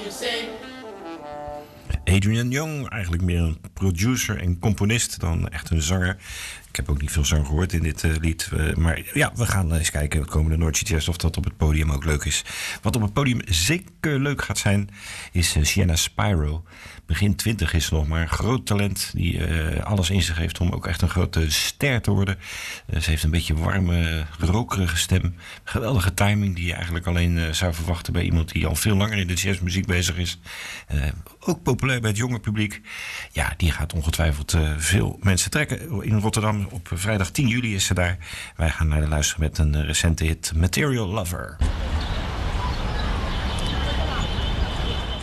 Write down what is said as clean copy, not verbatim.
Adrian Young, eigenlijk meer een producer en componist dan echt een zanger. Ik heb ook niet veel zang gehoord in dit lied. Maar ja, we gaan eens kijken de komende Noordse Jazz of dat op het podium ook leuk is. Wat op het podium zeker leuk gaat zijn, is Sienna Spiro. Begin 20 is ze nog, maar een groot talent die alles in zich heeft om ook echt een grote ster te worden. Ze heeft een beetje warme, rokerige stem. Geweldige timing die je eigenlijk alleen zou verwachten bij iemand die al veel langer in de jazzmuziek bezig is. Ook populair bij het jonge publiek. Ja, die gaat ongetwijfeld veel mensen trekken. In Rotterdam op vrijdag 10 juli is ze daar. Wij gaan naar de luisteren met een recente hit, Material Lover.